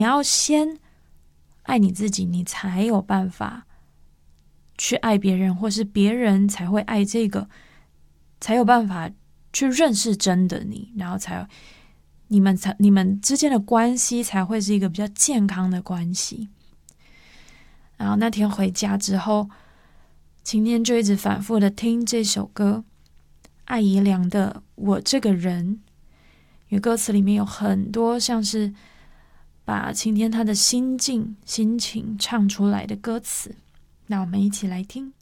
你要先爱你自己，你才有办法去爱别人，或是别人才会爱这个，才有办法去认识真的你，然后你们之间的关系才会是一个比较健康的关系。然后那天回家之后，晴天就一直反复的听这首歌，艾怡良的《我这个人》，因为歌词里面有很多像是把晴天他的心境、心情唱出来的歌词。那我们一起来听。